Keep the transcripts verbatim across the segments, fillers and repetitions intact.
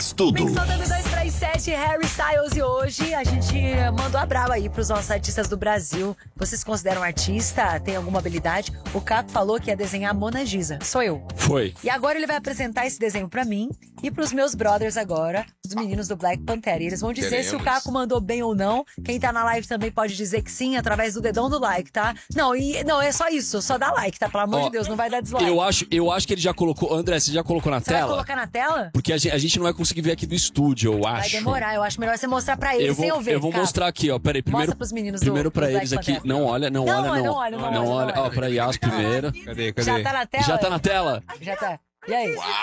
Mix Tudo. Mix Tudo dois três sete, Harry Styles. E hoje a gente mandou a brava aí pros nossos artistas do Brasil. Vocês consideram artista? Tem alguma habilidade? O Caco falou que ia desenhar a Mona Lisa. Sou eu. Foi. E agora ele vai apresentar esse desenho pra mim e pros meus brothers agora, os meninos do Black Panther. E eles vão dizer Queremos. se o Caco mandou bem ou não. Quem tá na live também pode dizer que sim, através do dedão do like, tá? Não, e, não é só isso. Só dá like, tá? Pelo amor Ó, de Deus, não vai dar dislike. Eu acho, eu acho que ele já colocou... André, você já colocou na você tela? Vai colocar na tela? Porque a gente, a gente não vai conseguir ver aqui do estúdio, eu acho. Vai demorar, eu acho melhor você mostrar pra eles eu vou, sem eu ver, Eu vou Caco. mostrar aqui, ó. Peraí, primeiro... Mostra pros meninos Primeiro do, pra do eles aqui. Não olha, não, não olha, não. Não olha, não olha. Não olha. Ó, pra Yas primeiro. Cadê, cadê? Já tá na tela? Já tá na tela? Já tá. E aí? Uau!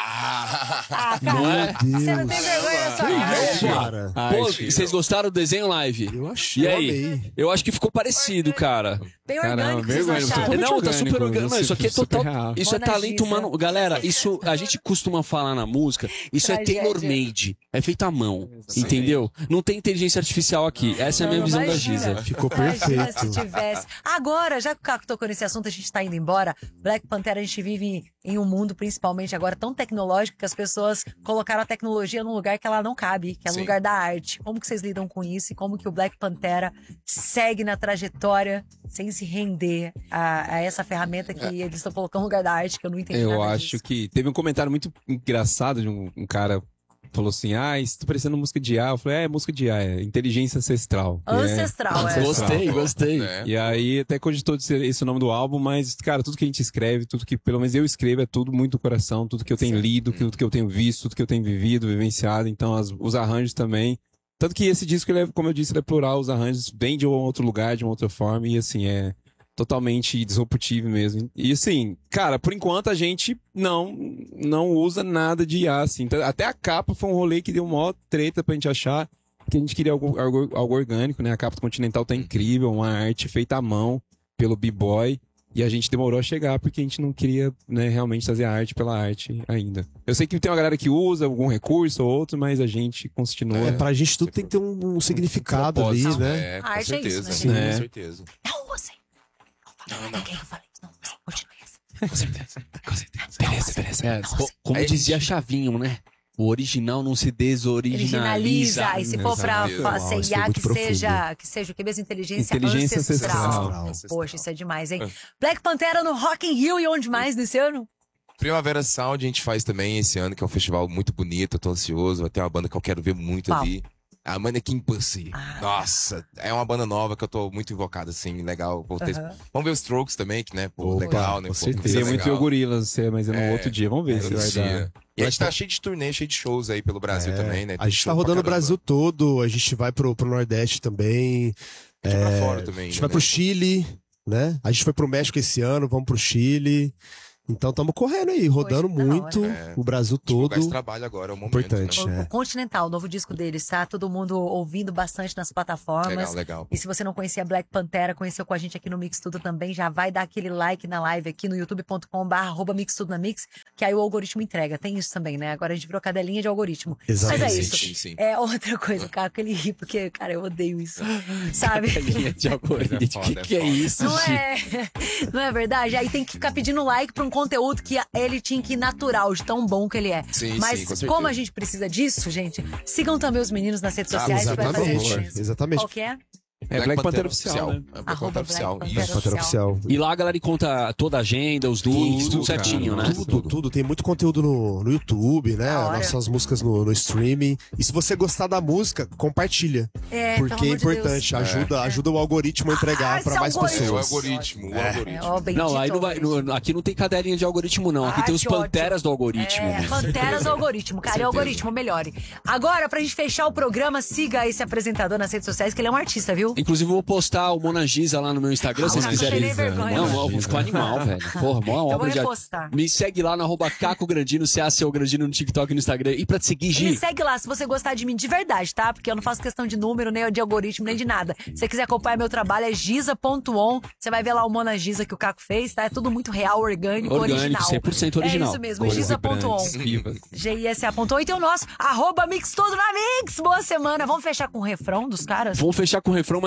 Ah, cara, Não é? você não tem vergonha na sua cara? Cara. Pô, vocês gostaram do desenho live? Eu achei. E aí? Eu acho que ficou parecido, cara. Bem Caramba, orgânico, vocês vergonha, acharam? Totalmente Não, tá super orgânico, orgânico. Não, isso aqui é super total. real. Isso é Mona talento Lisa. humano. Galera, isso a gente costuma falar na música. Isso é Tragédia. tailor-made. É feito à mão. Entendeu? Não tem inteligência artificial aqui. Essa é a minha Não, visão da imagina. Giza. Ficou Imagina perfeito. se tivesse. Agora, já que o Caco tocou nesse assunto, a gente tá indo embora. Black Panther, a gente vive em um mundo, principalmente agora, tão tecnológico que as pessoas colocaram a tecnologia num lugar que ela não cabe, que é no Sim. lugar da arte. Como que vocês lidam com isso? E como que o Black Pantera segue na trajetória sem se render a, a essa ferramenta que eles estão colocando no lugar da arte, que eu não entendi Eu nada acho disso. que teve um comentário muito engraçado de um, um cara falou assim: ah, isso tá parecendo música de I A. Eu falei: é, música de I A, é inteligência ancestral. Ancestral, é. Gostei, gostei. É. E aí até cogitou de ser esse o nome do álbum, mas, cara, tudo que a gente escreve, tudo que pelo menos eu escrevo, é tudo muito do coração, tudo que eu tenho Sim. lido, tudo que eu tenho visto, tudo que eu tenho vivido, vivenciado, então as- os arranjos também. Tanto que esse disco, ele é, como eu disse, ele é plural, os arranjos vêm de um outro lugar, de uma outra forma, e assim, é totalmente disruptivo mesmo. E assim, cara, por enquanto a gente não não usa nada de I A, assim. Então, até a capa foi um rolê que deu maior treta pra gente achar, que a gente queria algo, algo, algo orgânico, né? A capa do Continental tá incrível, uma arte feita à mão pelo B-Boy, e a gente demorou a chegar porque a gente não queria, né, realmente fazer a arte pela arte ainda. Eu sei que tem uma galera que usa algum recurso ou outro, mas a gente continua... É, pra gente tudo tem que ter um, um significado ali, Propósito, né? É, com A arte é isso, certeza. né, sim, gente? com certeza. Não, você. Não fala ninguém que eu falei. Não, você. Continue assim. Com certeza. Com certeza. Beleza, beleza. É, co- como Aí, dizia Chavinho, né? O original não se desoriginaliza. Originaliza. E se for pra Exato. fa- Uau, ser isso I foi A, muito que profundo. seja, que seja o que mesmo? Inteligência, Inteligência ancestral. ancestral. Poxa, isso é demais, hein? Black Pantera no Rock in Rio e onde mais nesse ano? Primavera Sound a gente faz também esse ano, que é um festival muito bonito, eu tô ansioso, vai ter uma banda que eu quero ver muito Qual? ali. A Mannequin Pussy. Ah. Nossa, é uma banda nova que eu tô muito invocado, assim, legal. Vou ter- Aham. Vamos ver os Strokes também, que, né, pô, Opa, legal, né? com pô, certeza. vai ser Queria muito ver o legal. Gorillaz, mas é no É, outro dia. Vamos ver se vai Esse dar. dia. E a gente tá cheio de turnê, cheio de shows aí pelo Brasil É, também, né? A Tem gente show tá pra rodando o caramba. Brasil todo, a gente vai pro, pro Nordeste também, A gente vai é, pra fora também. a gente né? vai pro Chile, né? A gente foi pro México esse ano, vamos pro Chile. Então estamos correndo aí, rodando Poxa, da hora. muito É. o Brasil Divulgar todo. esse trabalho agora, é o momento. Importante. Né? O, É. o Continental, o novo disco deles, tá? Todo mundo ouvindo bastante nas plataformas. Legal, legal. E se você não conhecia Black Pantera, conheceu com a gente aqui no Mix Tudo também, já vai dar aquele like na live aqui no youtube ponto com barra arroba Mix Tudo na Mix, que aí o algoritmo entrega. Tem isso também, né? Agora a gente virou cadelinha de algoritmo. Exatamente. Mas é Sim, isso. sim, sim. É outra coisa, cara, que ele ri, porque, cara, eu odeio isso. Sabe? Linha de algoritmo. É O foda, que, é que é foda. isso, Não gente? é, não é verdade? Aí tem que ficar pedindo like pra um conteúdo que ele tinha que ir natural, de tão bom que ele é. Sim, Mas sim, com certeza. como a gente precisa disso, gente, sigam também os meninos nas redes Ah, sociais, que vai fazer Exatamente, diferença. exatamente. Qual que é? É Black Panther oficial, né? É Black Arroba Panther oficial. Black Isso. Panther Pantera oficial. E lá a galera conta toda a agenda, os links, tudo, Tudo, certinho, cara, né? Tudo, tudo. Tem muito conteúdo no, no YouTube, né? Da hora. Nossas músicas no, no streaming. E se você gostar da música, compartilha. É, pelo porque é amor de Deus. importante. Ajuda, ajuda o algoritmo a entregar Ah, pra esse mais algoritmo. É o pessoas. algoritmo, o É, algoritmo. ó, bendito Não, aí não vai, algoritmo. no- aqui não tem cadelinha de algoritmo, não. Aqui Ah, tem os que ótimo. panteras do algoritmo. É, né? Panteras do algoritmo, cara. É o certeza. algoritmo, melhore. Agora, pra gente fechar o programa, siga esse apresentador nas redes sociais, que ele é um artista, viu? Inclusive, eu vou postar o Mona Giza lá no meu Instagram, Ah, se vocês não tem quiserem. nem vergonha. Não, não, ficou animal, velho. Porra, mó Eu vou obra de arte. repostar. Me segue lá no arroba Caco Grandino, C A C O Grandino no TikTok e no Instagram. E pra te seguir, Me Gi, segue lá, se você gostar de mim de verdade, tá? Porque eu não faço questão de número, nem de algoritmo, nem de nada. Se você quiser acompanhar meu trabalho, é giza ponto on. Você vai ver lá o Mona Giza que o Caco fez, tá? É tudo muito real, orgânico, orgânico, original. cem por cento original. É isso mesmo, Cores giza ponto on. vibrantes, vivas. G I S A ponto on. E tem o nosso, arroba Mix Tudo na Mix. Boa semana. Vamos fechar com o refrão dos caras? vamos fechar com o refrão, mas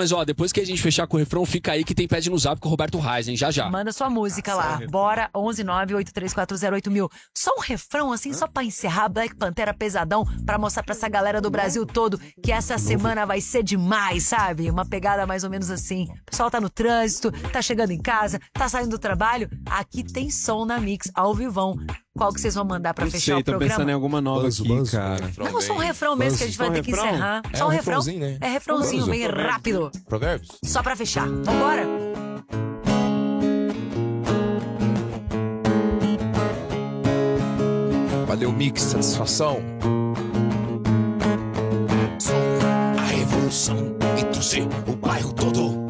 mas ó, depois que a gente fechar com o refrão, fica aí que tem pede no zap com o Roberto Reis, hein? Já já. Manda sua música lá. Bora, onze nove oito três quatro zero oito mil. Só um refrão, assim, só pra encerrar. Black Pantera pesadão, pra mostrar pra essa galera do Brasil todo que essa semana vai ser demais, sabe? Uma pegada mais ou menos assim. O pessoal tá no trânsito, tá chegando em casa, tá saindo do trabalho. Aqui tem som na Mix, ao vivão. Qual que vocês vão mandar pra Não fechar sei, o tô programa? pensando em alguma nova Banzo, aqui, banzo. cara. Não, só um refrão mesmo que a gente vai Só um ter que refrão? encerrar. É Só um um refrão. refrãozinho, né? É refrãozinho, Banzo. bem rápido. Provérbios? Só pra fechar. Vambora? Valeu, Mix, satisfação. Sou a revolução e trouxe o bairro todo.